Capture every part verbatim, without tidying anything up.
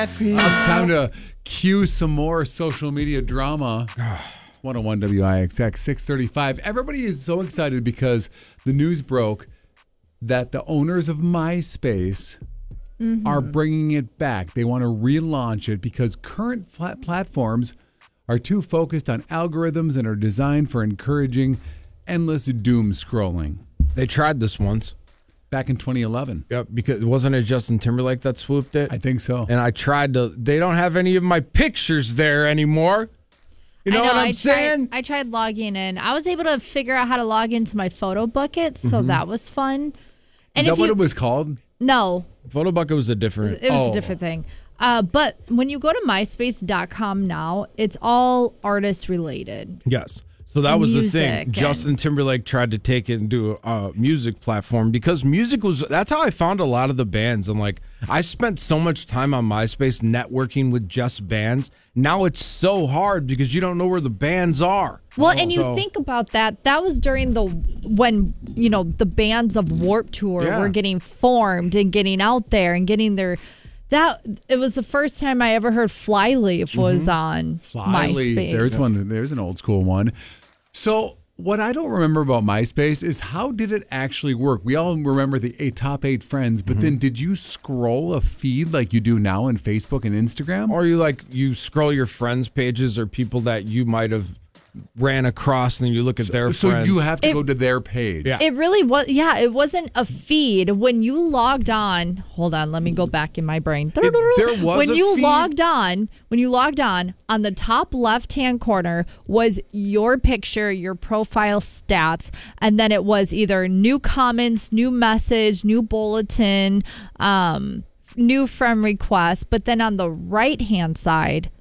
It's time to cue some more social media drama. one oh one W I X X, six thirty-five. Everybody is so excited because the news broke that the owners of MySpace mm-hmm. are bringing it back. They want to relaunch it because current flat platforms are too focused on algorithms and are designed for encouraging endless doom scrolling. They tried this once. Back in twenty eleven. Yep, because wasn't it Justin Timberlake that swooped it? I think so. And I tried to, they don't have any of my pictures there anymore. You know, know what I'm I saying? Tried, I tried logging in. I was able to figure out how to log into my photo bucket, so mm-hmm. that was fun. And Is that what you, it was called? No. Photo bucket was a different. It was oh. a different thing. Uh, but when you go to myspace dot com now, it's all artist related. Yes. So that was music the thing. and Justin Timberlake tried to take it and do a music platform because music was, that's how I found a lot of the bands. And like, I spent so much time on MySpace networking with just bands. Now it's so hard because you don't know where the bands are. Well, and you so, think about that. That was during the, when, you know, the bands of Warped Tour yeah. were getting formed and getting out there and getting their, that, it was the first time I ever heard Flyleaf was mm-hmm. on Flyleaf. MySpace. There's one, there's an old school one. So what I don't remember about MySpace is how did it actually work? We all remember the eight, top eight friends, but mm-hmm. then did you scroll a feed like you do now on Facebook and Instagram? Or you like you scroll your friends' pages or people that you might have ran across and then you look at so, their so friends. So you have to it, go to their page. Yeah. It really was. Yeah, it wasn't a feed. When you logged on, hold on, let me go back in my brain. It, there was when a you feed? logged on, when you logged on, on the top left-hand corner was your picture, your profile stats, and then it was either new comments, new message, new bulletin, um, new friend request. But then on the right-hand side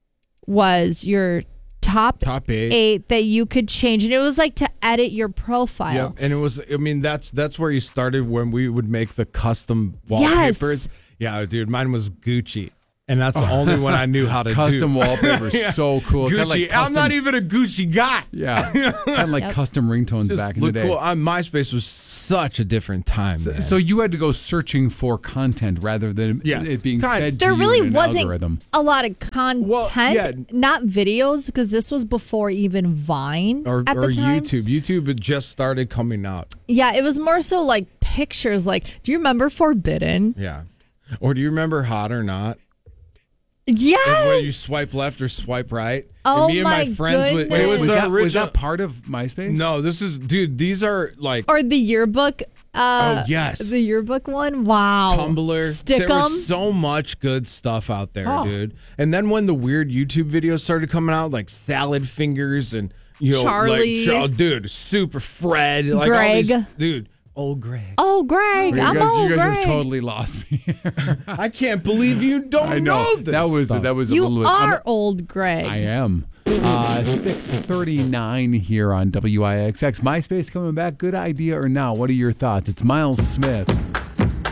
was your Top, top eight. eight that you could change, and it was like to edit your profile. Yeah, and it was. I mean, that's that's where you started when we would make the custom wallpapers. Yes. Yeah, dude, mine was Gucci, and that's the only one I knew how to custom do. Custom wallpapers, yeah. so cool. Gucci. Like custom, I'm not even a Gucci guy. Yeah, kind of like yep. custom ringtones Just back in the day. Cool. Uh, MySpace was such a different time. So, man. so you had to go searching for content rather than yeah. it being God, fed to there you really in an wasn't algorithm. A lot of content, well, yeah. not videos, because this was before even Vine or, at or the time. YouTube. YouTube had just started coming out. Yeah, it was more so like pictures. Like, do you remember Forbidden? Yeah. Or do you remember Hot or Not? Yes. Where you swipe left or swipe right. Oh, and me and my, my friends would. goodness. It was, was, the that, original, was that part of MySpace? No, this is, dude, these are like. Or the yearbook. Uh, oh, yes. The yearbook one. Wow. Tumblr. Stick there was so much good stuff out there, oh. dude. And then when the weird YouTube videos started coming out, like Salad Fingers and, you know, Charlie. like, oh, dude, Super Fred. Like Greg. All these, dude. Old Greg. Oh, Greg. Well, I'm you guys, old you guys Greg. have totally lost me. I can't believe you don't I know. know this that was stuff. that was a you little. are I'm, old Greg. I am. Uh, six thirty-nine here on W I X X. MySpace coming back. Good idea or not? What are your thoughts? It's Miles Smith.